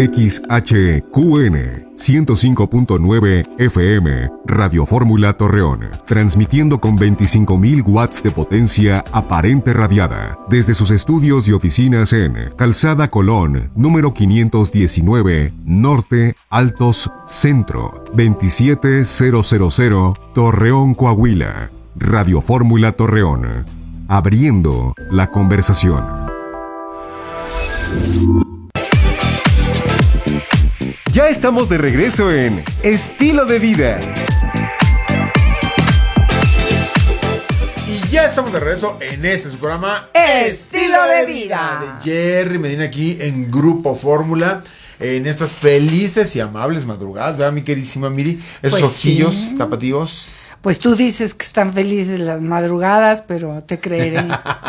XHQN 105.9 FM, Radio Fórmula Torreón, transmitiendo con 25.000 watts de potencia aparente radiada, desde sus estudios y oficinas en Calzada Colón, número 519, Norte, Altos, Centro, 27000, Torreón, Coahuila. Radio Fórmula Torreón, abriendo la conversación. Ya estamos de regreso en Estilo de Vida. Y ya estamos de regreso en este su programa Estilo de Vida. De Jerry Medina aquí en Grupo Fórmula. En estas felices y amables madrugadas, ¿verdad, mi queridísima Miri? Esos Pues ojillos sí. tapatíos. Pues tú dices que están felices las madrugadas, pero te creeré.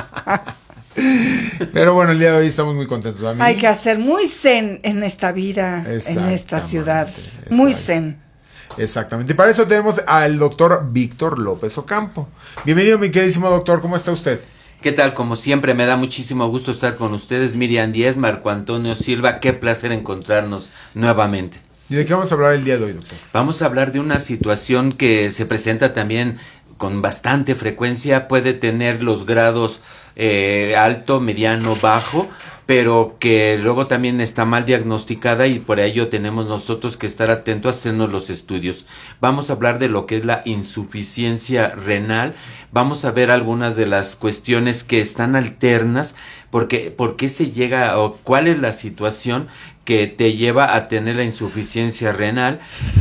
Pero bueno, el día de hoy estamos muy contentos, ¿verdad, Miri? Hay que hacer muy zen en esta vida, en esta ciudad. Muy zen. Exactamente. Y para eso tenemos al doctor Víctor López Ocampo. Bienvenido, mi queridísimo doctor. ¿Cómo está usted? ¿Qué tal? Como siempre, me da muchísimo gusto estar con ustedes. Miriam Díez, Marco Antonio Silva, qué placer encontrarnos nuevamente. ¿Y de qué vamos a hablar el día de hoy, doctor? Vamos a hablar de una situación que se presenta también con bastante frecuencia. Puede tener los grados alto, mediano, bajo, pero que luego también está mal diagnosticada y por ello tenemos nosotros que estar atentos a hacernos los estudios. Vamos a hablar de lo que es la insuficiencia renal, vamos a ver algunas de las cuestiones que están alternas, porque por qué se llega o cuál es la situación que te lleva a tener la insuficiencia renal.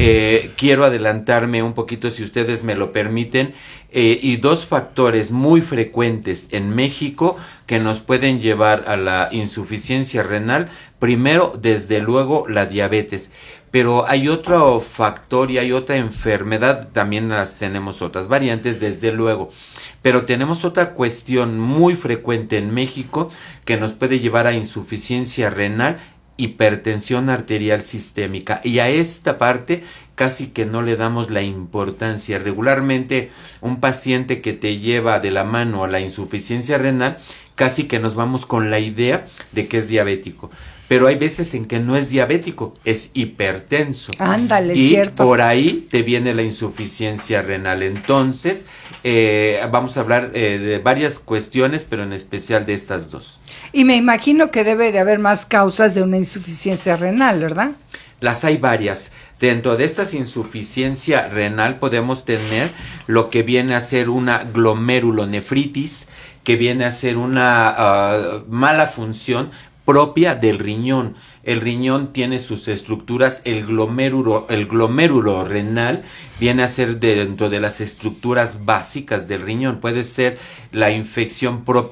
Quiero adelantarme un poquito, si ustedes me lo permiten, y dos factores muy frecuentes en México que nos pueden llevar a la insuficiencia renal. Primero, desde luego, la diabetes, pero hay otro factor y hay otra enfermedad, también las tenemos otras variantes, desde luego, pero tenemos otra cuestión muy frecuente en México que nos puede llevar a insuficiencia renal: hipertensión arterial sistémica, y a esta parte casi que no le damos la importancia. Regularmente un paciente que te lleva de la mano a la insuficiencia renal, casi que nos vamos con la idea de que es diabético, pero hay veces en que no es diabético, es hipertenso. Ándale, y cierto. Por ahí te viene la insuficiencia renal. Entonces, vamos a hablar de varias cuestiones, pero en especial de estas dos. Y me imagino que debe de haber más causas de una insuficiencia renal, ¿verdad? Las hay varias. Dentro de esta insuficiencia renal podemos tener lo que viene a ser una glomerulonefritis, que viene a ser una mala función propia del riñón. El riñón tiene sus estructuras, el glomérulo renal viene a ser dentro de las estructuras básicas del riñón. Puede ser la infección propia